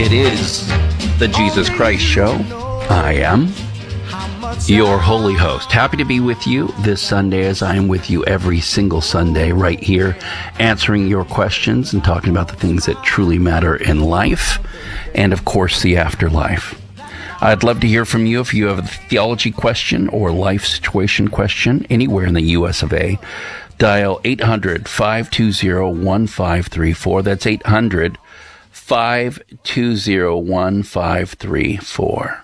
It is the Jesus Christ Show. I am your holy host. Happy to be with you this Sunday, as I am with you every single Sunday right here, answering your questions and talking about the things that truly matter in life and, of course, the afterlife. I'd love to hear from you if you have a theology question or life situation question anywhere in the U.S. of A. Dial 800-520-1534. That's 800-520-1534.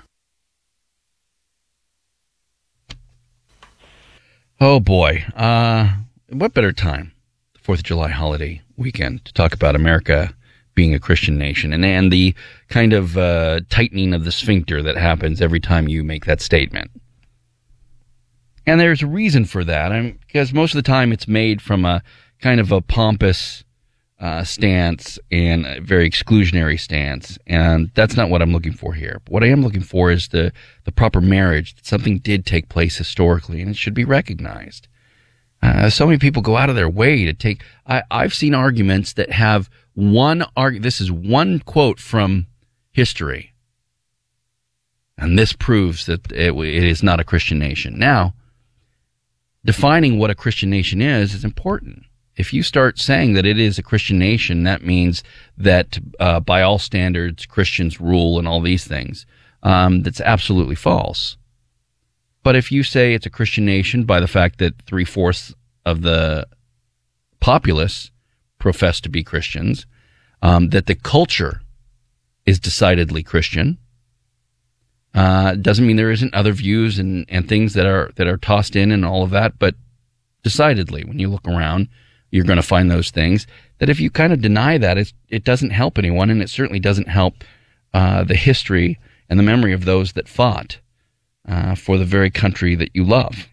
Oh boy, what better time, the 4th of July holiday weekend, to talk about America being a Christian nation and the kind of tightening of the sphincter that happens every time you make that statement. And there's a reason for that, because most of the time it's made from a kind of a pompous stance and a very exclusionary stance, and that's not what I'm looking for here. But what I am looking for is the proper marriage, that something did take place historically, and it should be recognized. So many people go out of their way to take... I've seen arguments that have this is one quote from history, and this proves that it is not a Christian nation. Now, defining what a Christian nation is important. If you start saying that it is a Christian nation, that means that by all standards, Christians rule and all these things. That's absolutely false. But if you say it's a Christian nation by the fact that 3/4 of the populace profess to be Christians, that the culture is decidedly Christian, doesn't mean there isn't other views and things that are tossed in and all of that, but decidedly, when you look around, you're going to find those things. That if you kind of deny that, it doesn't help anyone, and it certainly doesn't help the history and the memory of those that fought for the very country that you love.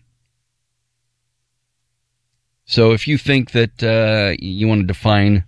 So if you think that you want to define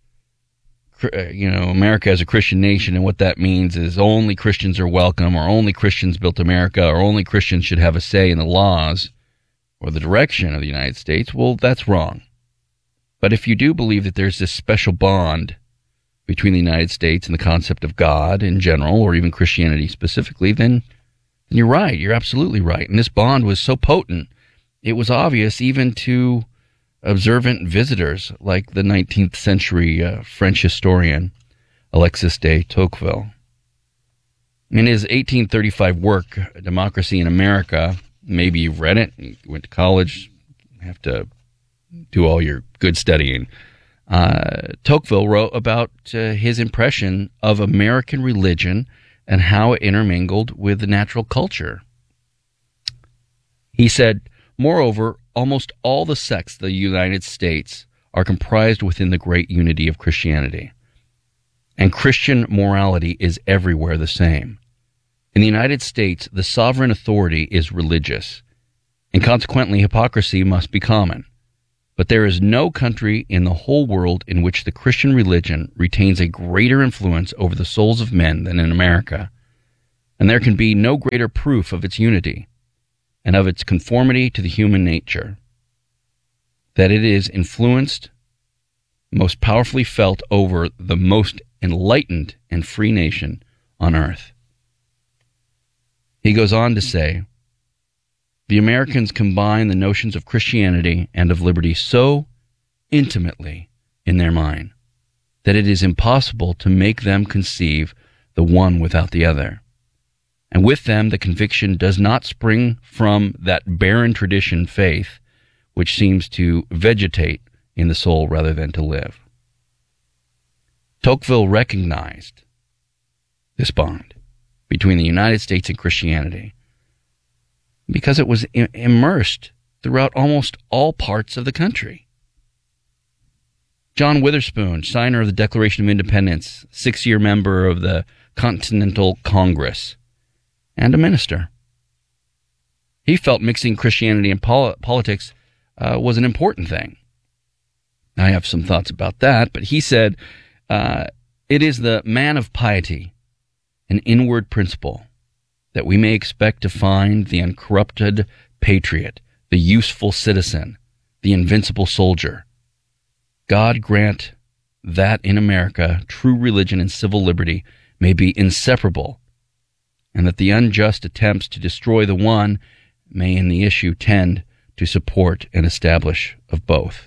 America as a Christian nation, and what that means is only Christians are welcome, or only Christians built America, or only Christians should have a say in the laws or the direction of the United States, well, that's wrong. But if you do believe that there's this special bond between the United States and the concept of God in general, or even Christianity specifically, then you're right. You're absolutely right. And this bond was so potent, it was obvious even to observant visitors like the 19th century French historian Alexis de Tocqueville. In his 1835 work, Democracy in America, maybe you've read it, you went to college, have to do all your good studying. Tocqueville wrote about his impression of American religion and how it intermingled with the natural culture. He said, "Moreover, almost all the sects of the United States are comprised within the great unity of Christianity, and Christian morality is everywhere the same. In the United States, the sovereign authority is religious, and consequently hypocrisy must be common. But there is no country in the whole world in which the Christian religion retains a greater influence over the souls of men than in America, and there can be no greater proof of its unity and of its conformity to the human nature, that it is influenced, most powerfully felt over the most enlightened and free nation on earth." He goes on to say, "The Americans combine the notions of Christianity and of liberty so intimately in their mind that it is impossible to make them conceive the one without the other. And with them, the conviction does not spring from that barren tradition faith which seems to vegetate in the soul rather than to live." Tocqueville recognized this bond between the United States and Christianity because it was immersed throughout almost all parts of the country. John Witherspoon, signer of the Declaration of Independence, 6-year member of the Continental Congress, and a minister. He felt mixing Christianity and politics was an important thing. I have some thoughts about that, but he said, "It is the man of piety, an inward principle, that we may expect to find the uncorrupted patriot, the useful citizen, the invincible soldier. God grant that in America true religion and civil liberty may be inseparable, and that the unjust attempts to destroy the one may in the issue tend to support and establish of both.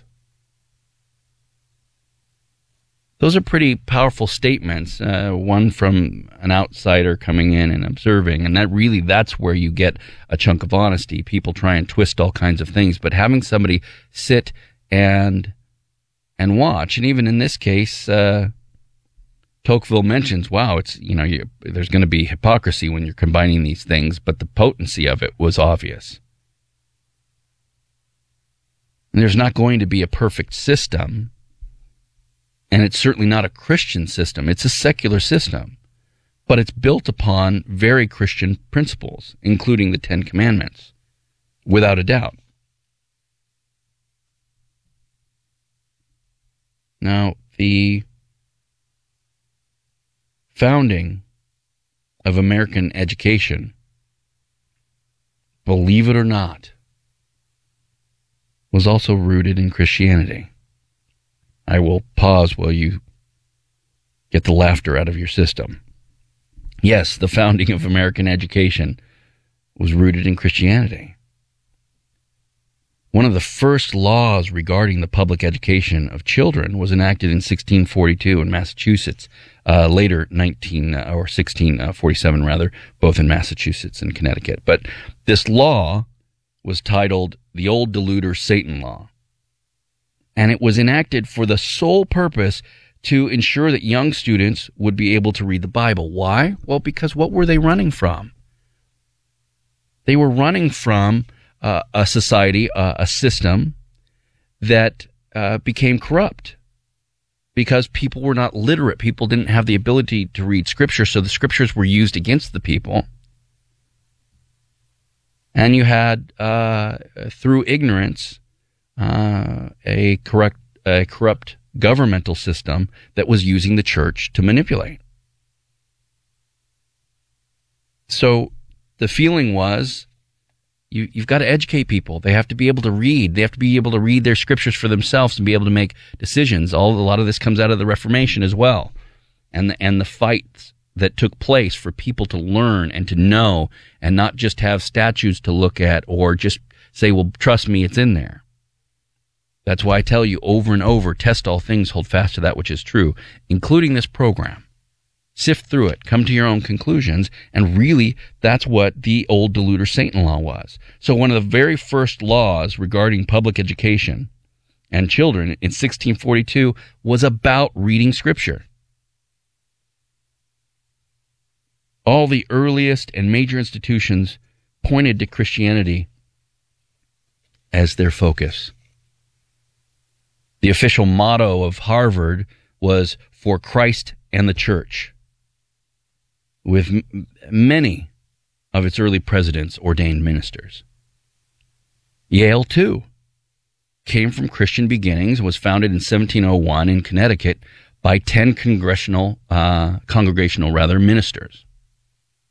Those are pretty powerful statements, one from an outsider coming in and observing, and that's where you get a chunk of honesty. People try and twist all kinds of things, but having somebody sit and watch, and even in this case, Tocqueville mentions, wow, it's there's going to be hypocrisy when you're combining these things, but the potency of it was obvious. And there's not going to be a perfect system. And it's certainly not a Christian system. It's a secular system. But it's built upon very Christian principles, including the Ten Commandments, without a doubt. Now, the founding of American education, believe it or not, was also rooted in Christianity. I will pause while you get the laughter out of your system. Yes, the founding of American education was rooted in Christianity. One of the first laws regarding the public education of children was enacted in 1642 in Massachusetts, later 1647 rather, both in Massachusetts and Connecticut. But this law was titled the Old Deluder Satan Law. And it was enacted for the sole purpose to ensure that young students would be able to read the Bible. Why? Well, because what were they running from? They were running from a society, a system that became corrupt because people were not literate. People didn't have the ability to read Scripture, so the Scriptures were used against the people. And you had, through ignorance, a corrupt governmental system that was using the church to manipulate. So the feeling was, you've got to educate people. They have to be able to read. They have to be able to read their scriptures for themselves and be able to make decisions. A lot of this comes out of the Reformation as well, and the fights that took place for people to learn and to know, and not just have statutes to look at or just say, well, trust me, it's in there. That's why I tell you over and over, test all things, hold fast to that which is true, including this program. Sift through it, come to your own conclusions, and really, that's what the Old Deluder Satan Law was. So one of the very first laws regarding public education and children in 1642 was about reading Scripture. All the earliest and major institutions pointed to Christianity as their focus. The official motto of Harvard was "For Christ and the Church," with many of its early presidents ordained ministers. Yale, too, came from Christian beginnings, was founded in 1701 in Connecticut by 10 congregational ministers.